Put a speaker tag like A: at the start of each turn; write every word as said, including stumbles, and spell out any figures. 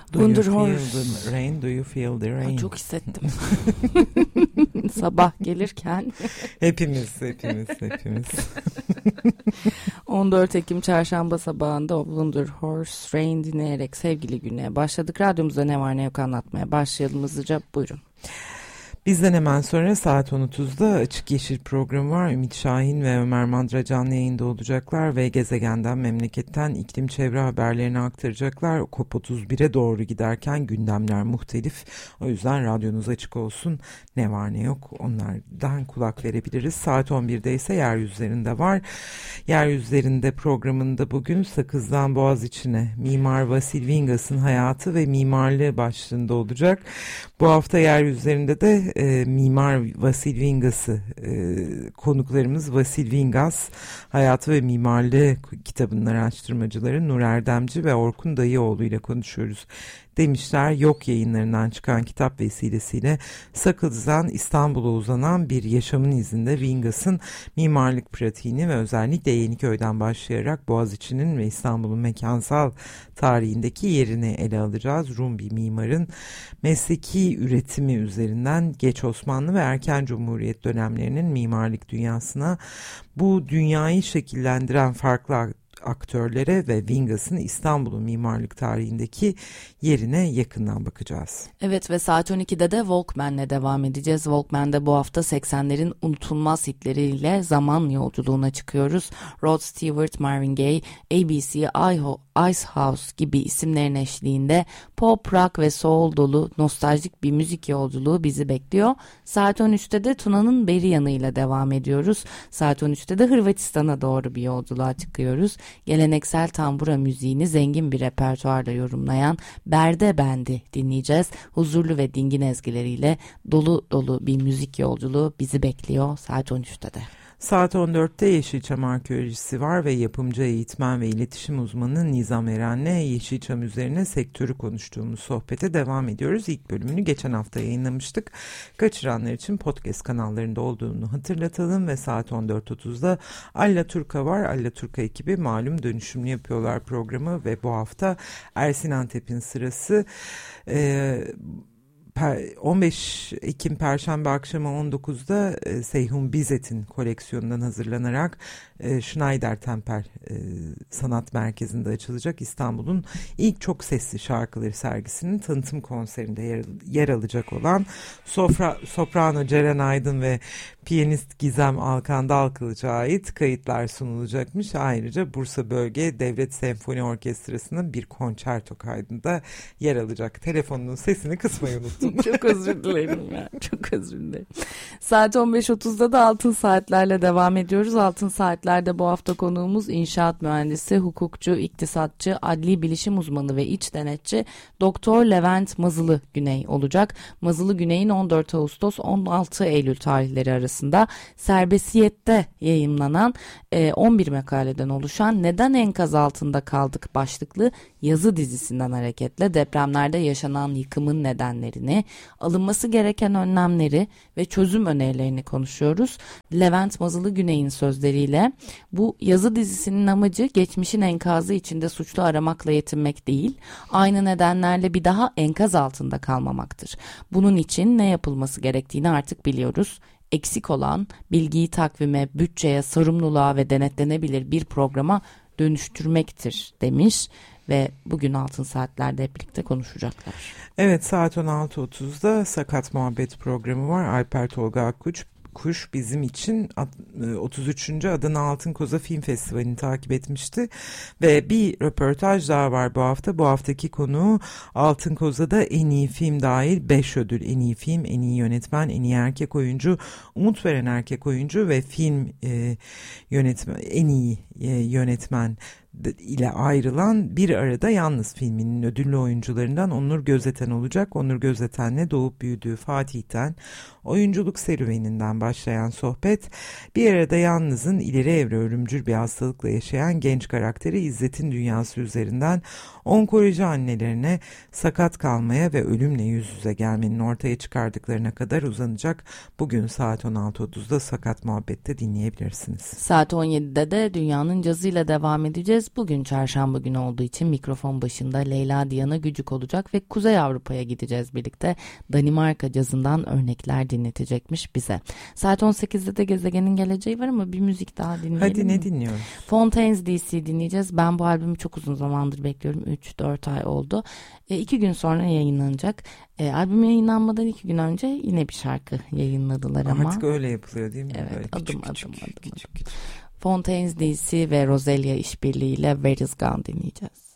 A: Do you feel the rain? Do you feel the rain?
B: Çok hissettim. Sabah gelirken.
A: Hepimiz, hepimiz, hepimiz.
B: on dört Ekim Çarşamba sabahında Wonder Horse Rain dinleyerek sevgili güne başladık. Radyomuzda ne var ne yok anlatmaya başlayalım hızlıca. Buyurun.
A: Bizden hemen sonra saat on otuzda Açık Yeşil programı var. Ümit Şahin ve Ömer Madra canlı yayında olacaklar ve gezegenden, memleketten iklim çevre haberlerini aktaracaklar. COP otuz bire doğru giderken gündemler muhtelif. O yüzden radyonuz açık olsun. Ne var ne yok onlardan kulak verebiliriz. Saat on birde ise Yeryüzlerinde var. Yeryüzlerinde programında bugün Sakız'dan Boğaziçi'ne Mimar Vasil Vingas'ın hayatı ve mimarlığı başlığında olacak. Bu hafta Yeryüzlerinde de e, Mimar Vasil Vingas'ı e, konuklarımız Vasil Vingas Hayatı ve Mimarlığı kitabının araştırmacıları Nur Erdemci ve Orkun Dayıoğlu ile konuşuyoruz. Demişler Yok Yayınlarından çıkan kitap vesilesiyle Sakız'dan İstanbul'a uzanan bir yaşamın izinde Vingas'ın mimarlık pratiğini ve özellikle Yeniköy'den başlayarak Boğaziçi'nin ve İstanbul'un mekansal tarihindeki yerini ele alacağız. Rum bir mimarın mesleki üretimi üzerinden geç Osmanlı ve erken Cumhuriyet dönemlerinin mimarlık dünyasına, bu dünyayı şekillendiren farklı aktörlere ve Vingas'ın İstanbul'un mimarlık tarihindeki yerine yakından bakacağız.
B: Evet ve saat on ikide de Walkman'le devam edeceğiz. Walkman'de bu hafta seksenlerin unutulmaz hitleriyle zaman yolculuğuna çıkıyoruz. Rod Stewart, Marvin Gaye, A B C, Ice House gibi isimlerin eşliğinde pop, rock ve soul dolu nostaljik bir müzik yolculuğu bizi bekliyor. Saat on üçte de Tuna'nın Beri yanıyla devam ediyoruz. Saat on üçte de Hırvatistan'a doğru bir yolculuğa çıkıyoruz. Geleneksel tambura müziğini zengin bir repertuarla yorumlayan Berde Bendi dinleyeceğiz. Huzurlu ve dingin ezgileriyle dolu dolu bir müzik yolculuğu bizi bekliyor saat on üçte de.
A: Saat on dörtte Yeşilçam Arkeolojisi var ve yapımcı, eğitmen ve iletişim uzmanı Nizam Eren'le Yeşilçam üzerine sektörü konuştuğumuz sohbete devam ediyoruz. İlk bölümünü geçen hafta yayınlamıştık. Kaçıranlar için podcast kanallarında olduğunu hatırlatalım ve saat on dört otuzda Allaturka var. Allaturka ekibi malum dönüşümlü yapıyorlar programı ve bu hafta Ersin Antep'in sırası. Ee, on beş Ekim Perşembe akşamı on dokuzda e, Seyhun Bizet'in koleksiyonundan hazırlanarak e, Schneider Tempel e, Sanat Merkezi'nde açılacak İstanbul'un ilk çok sesli şarkıları sergisinin tanıtım konserinde yer, yer alacak olan Sofra, soprano Ceren Aydın ve piyanist Gizem Alkan Dalkılıç'a ait kayıtlar sunulacakmış. Ayrıca Bursa Bölge Devlet Senfoni Orkestrası'nın bir konçerto kaydında yer alacak. Telefonunun sesini kısmayı unuttum.
B: Çok özür dilerim ya. Çok özür dilerim. Saat on beş otuzda da Altın Saatler'le devam ediyoruz. Altın Saatler'de bu hafta konuğumuz inşaat mühendisi, hukukçu, iktisatçı, adli bilişim uzmanı ve iç denetçi Doktor Levent Mazılı Güney olacak. Mazılı Güney'in on dört Ağustos on altı Eylül tarihleri arasında Serbestiyet'te yayımlanan e, on bir makaleden oluşan Neden Enkaz Altında Kaldık başlıklı yazı dizisinden hareketle depremlerde yaşanan yıkımın nedenlerini, alınması gereken önlemleri ve çözüm önerilerini konuşuyoruz. Levent Mazılı Güney'in sözleriyle bu yazı dizisinin amacı geçmişin enkazı içinde suçlu aramakla yetinmek değil, aynı nedenlerle bir daha enkaz altında kalmamaktır. Bunun için ne yapılması gerektiğini artık biliyoruz. Eksik olan bilgiyi takvime, bütçeye, sorumluluğa ve denetlenebilir bir programa dönüştürmektir demiş ve bugün Altın Saatler'de hep birlikte konuşacaklar.
A: Evet, saat on altı otuzda Sakat Muhabbet programı var. Alper Tolga Akkuş Kuş bizim için otuz üçüncü Adana Altın Koza Film Festivali'ni takip etmişti ve bir röportaj daha var bu hafta. Bu haftaki konuğu Altın Koza'da en iyi film dahil beş ödül: en iyi film, en iyi yönetmen, en iyi erkek oyuncu, umut veren erkek oyuncu ve film e, yönetmen, en iyi e, yönetmen ile ayrılan Bir Arada Yalnız filminin ödüllü oyuncularından Onur Gözeten olacak. Onur Gözeten'le doğup büyüdüğü Fatih'ten, oyunculuk serüveninden başlayan sohbet, Bir Arada Yalnız'ın ileri evre ölümcül bir hastalıkla yaşayan genç karakteri İzzet'in dünyası üzerinden onkoloji annelerine sakat kalmaya ve ölümle yüz yüze gelmenin ortaya çıkardıklarına kadar uzanacak. Bugün saat on altı otuzda Sakat Muhabbet'te dinleyebilirsiniz.
B: Saat on yedide de Dünyanın Cazı'yla devam edeceğiz. dinleyeceğiz. Bugün çarşamba günü olduğu için mikrofon başında Leyla Diana Gücük olacak ve Kuzey Avrupa'ya gideceğiz birlikte. Danimarka cazından örnekler dinletecekmiş bize. Saat on sekizde de Gezegenin Geleceği var ama bir müzik daha dinleyelim.
A: Hadi
B: mi?
A: Ne dinliyoruz?
B: Fontaines D C dinleyeceğiz. Ben bu albümü çok uzun zamandır bekliyorum. üç dört ay oldu. E, iki gün sonra yayınlanacak. E, albüm yayınlanmadan iki gün önce yine bir şarkı yayınladılar ama.
A: Artık öyle yapılıyor değil mi?
B: Evet,
A: Böyle
B: adım
A: küçük,
B: adım
A: küçük,
B: adım.
A: küçük,
B: adım.
A: küçük.
B: Fontaines D C ve Roselia işbirliğiyle Where Is Gone dinleyeceğiz.